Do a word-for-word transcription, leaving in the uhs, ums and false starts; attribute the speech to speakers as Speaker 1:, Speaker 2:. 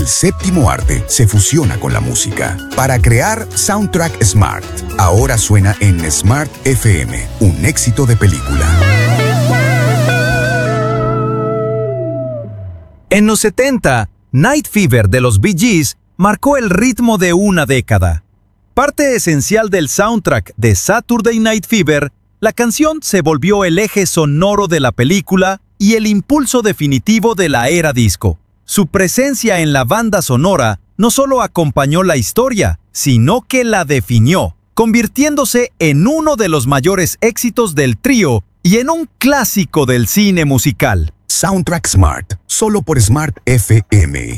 Speaker 1: séptimo arte se fusiona con la música para crear Soundtrack Smart. Ahora suena en Smart F M, un éxito de película.
Speaker 2: En los setenta, Night Fever de los Bee Gees marcó el ritmo de una década. Parte esencial del soundtrack de Saturday Night Fever, la canción se volvió el eje sonoro de la película y el impulso definitivo de la era disco. Su presencia en la banda sonora no solo acompañó la historia, sino que la definió, convirtiéndose en uno de los mayores éxitos del trío y en un clásico del cine musical.
Speaker 1: Soundtrack Smart, solo por Smart F M.